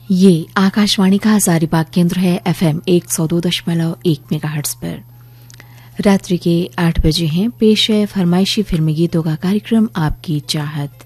ये आकाशवाणी का हजारीबाग केंद्र है। FM 102.1 मेगाहर्ट्ज पर रात्रि के 8 बजे हैं। पेश है फरमाइशी फिल्मी गीतों का कार्यक्रम आपकी चाहत।